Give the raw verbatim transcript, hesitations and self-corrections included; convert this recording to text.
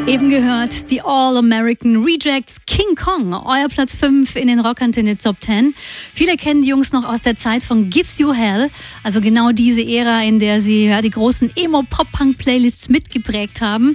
Eben gehört die All-American Rejects, King Kong, euer Platz fünf in den Rockantenne Top zehn. Viele kennen die Jungs noch aus der Zeit von Gives You Hell, also genau diese Ära, in der sie ja, die großen Emo-Pop-Punk-Playlists mitgeprägt haben.